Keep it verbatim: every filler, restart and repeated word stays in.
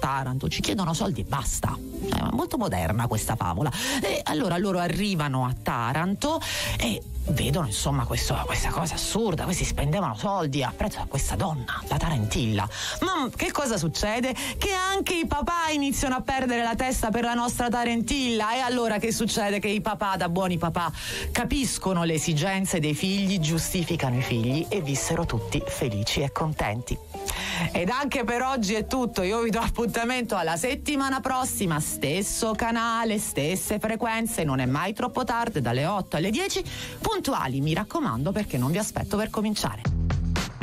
Taranto, ci chiedono soldi e basta. È molto moderna questa favola. E allora loro arrivano a Taranto e vedono insomma questo, questa cosa assurda, questi spendevano soldi a prezzo a questa donna, la Tarentilla. Ma che cosa succede? Che anche i papà iniziano a perdere la testa per la nostra Tarentilla. E allora che succede? Che i papà, da buoni papà, capiscono le esigenze dei figli, giustificano i figli e vissero tutti felici e contenti. Ed anche per oggi è tutto. Io vi do appuntamento alla settimana prossima, stesso canale, stesse frequenze, non è mai troppo tardi, dalle otto alle dieci puntuali, mi raccomando, perché non vi aspetto per cominciare.